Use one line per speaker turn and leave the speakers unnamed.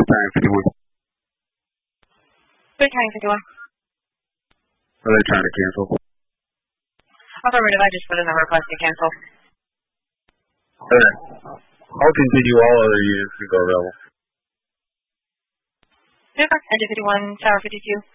Time 51.
Time 51.
Are they trying to cancel?
Affirmative, I just put in the request to cancel.
Alright. I'll continue all other units to go available.
Super, Engine 51, Tower 52.